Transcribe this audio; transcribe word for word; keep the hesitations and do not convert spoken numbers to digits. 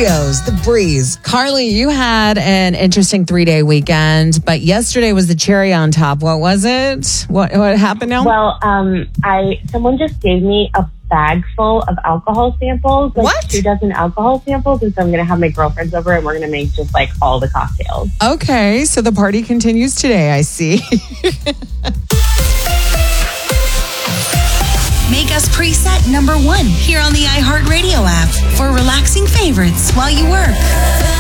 Studios, The Breeze. Carly, you had an interesting three-day weekend, but yesterday was the cherry on top. What was it? What what happened now? Well, um, I someone just gave me a bag full of alcohol samples, like What? two dozen alcohol samples, and so I'm going to have my girlfriends over and we're going to make just like all the cocktails. Okay, so the party continues today, I see. Make us preset number one here on the iHeartRadio app for relaxing favorites while you work.